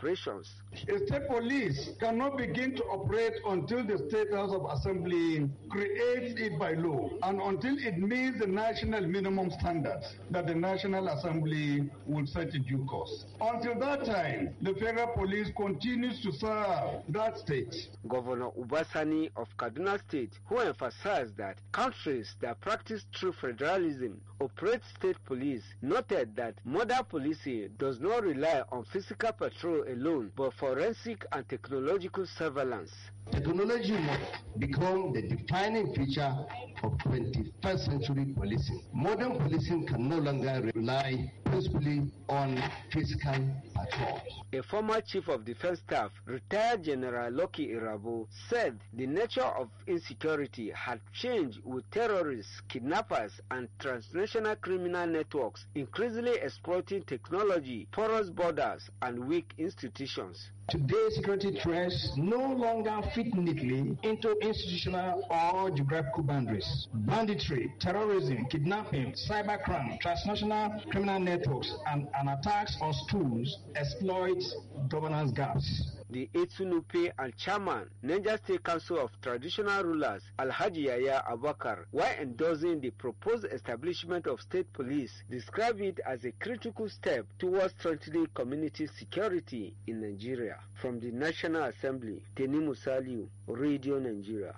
operations. The state police cannot begin to operate until the State House of Assembly creates it by law and until it meets the national minimum standards that the National Assembly will set in due course. Until that time, the federal police continues to serve that state. Governor Ubasani of Kaduna State, who emphasized that countries that practice true federalism operate state police, noted that modern policing does not rely on physical patrol alone, but forensic and technological surveillance. Technology must become the defining feature of 21st century policing. Modern policing can no longer rely principally on physical patrols. A former chief of defense staff, retired General Lucky Irabo, said the nature of insecurity had changed with terrorists, kidnappers, and transnational criminal networks increasingly exploiting technology, porous borders, and weak institutions. Today's security threats no longer fit neatly into institutional or geographical boundaries. Banditry, terrorism, kidnapping, cybercrime, transnational criminal networks, and attacks on schools exploit governance gaps. The Etsunupe and chairman, Niger State Council of Traditional Rulers, Alhaji Yaya Abakar, while endorsing the proposed establishment of state police, described it as a critical step towards strengthening community security in Nigeria. From the National Assembly, Teni Musaliu, Radio Nigeria.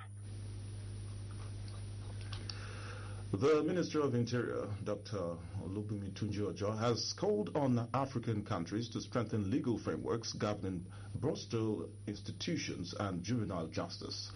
The Ministry of Interior, Dr. Olubunmi Tunji-Ojo, has called on African countries to strengthen legal frameworks governing brothel institutions and juvenile justice.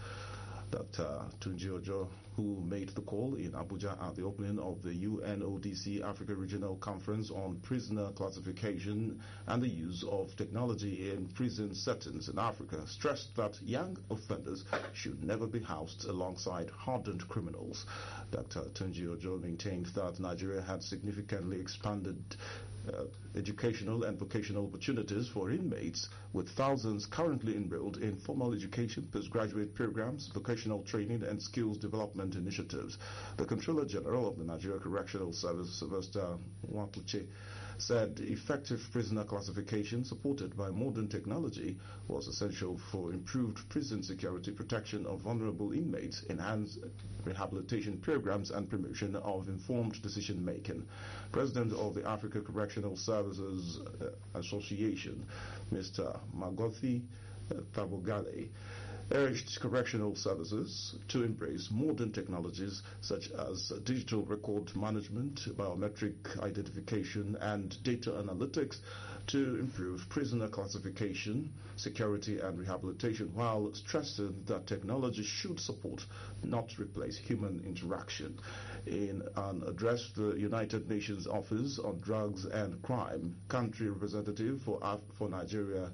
Dr. Tunji-Ojo, who made the call in Abuja at the opening of the UNODC Africa Regional Conference on Prisoner Classification and the Use of Technology in Prison Settings in Africa, stressed that young offenders should never be housed alongside hardened criminals. Dr. Tunji-Ojo maintained that Nigeria had significantly expanded educational and vocational opportunities for inmates, with thousands currently enrolled in formal education, postgraduate programs, vocational training, and skills development initiatives. The Comptroller General of the Nigeria Correctional Service, Sylvester Wapuche, said effective prisoner classification supported by modern technology was essential for improved prison security, protection of vulnerable inmates, enhanced rehabilitation programs, and promotion of informed decision-making. President of the Africa Correctional Services Association, Mr. Magothi Tabogale, urged correctional services to embrace modern technologies such as digital record management, biometric identification, and data analytics to improve prisoner classification, security, and rehabilitation, while stressing that technology should support, not replace, human interaction. In an address to the United Nations Office on Drugs and Crime, country representative for Nigeria,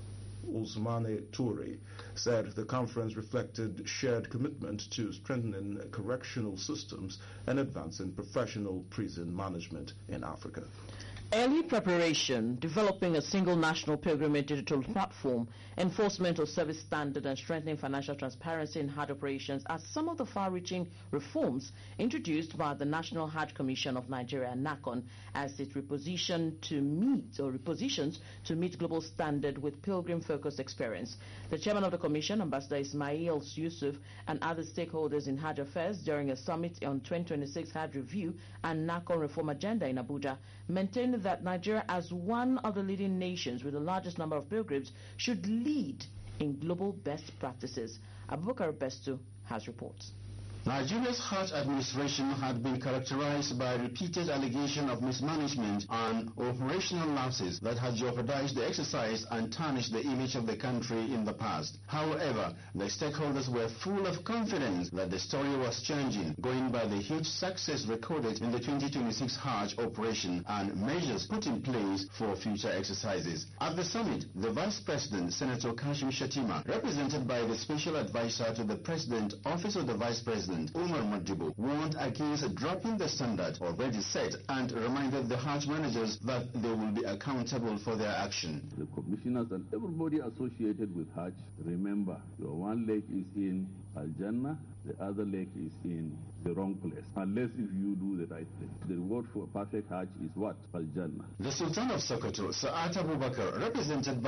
Ousmane Toure, said the conference reflected shared commitment to strengthening correctional systems and advancing professional prison management in Africa. Early preparation, developing a single national pilgrimage digital platform, enforcement of service standard, and strengthening financial transparency in Hajj operations are some of the far-reaching reforms introduced by the National Hajj Commission of Nigeria, NACON, as it repositions to meet global standard with pilgrim-focused experience. The chairman of the commission, Ambassador Ismail Yusuf, and other stakeholders in Hajj affairs during a summit on 2026 Hajj review and NACON reform agenda in Abuja, maintained that Nigeria, as one of the leading nations with the largest number of pilgrims, should lead in global best practices. Abubakar Bestu has reports. Nigeria's Hajj administration had been characterized by repeated allegations of mismanagement and operational lapses that had jeopardized the exercise and tarnished the image of the country in the past. However, the stakeholders were full of confidence that the story was changing, going by the huge success recorded in the 2026 Hajj operation and measures put in place for future exercises. At the summit, the Vice President, Senator Kashim Shettima, represented by the Special Advisor to the President, Office of the Vice President, Umar Madibo, warned against dropping the standard already set and reminded the Hajj managers that they will be accountable for their action. The commissioners and everybody associated with Hajj, remember, your one leg is in Al-Jannah, the other leg is in the wrong place, unless if you do the right thing. The reward for perfect Hajj is what? Al-Jannah. The Sultan of Sokoto, Sa'at Abubakar, represented by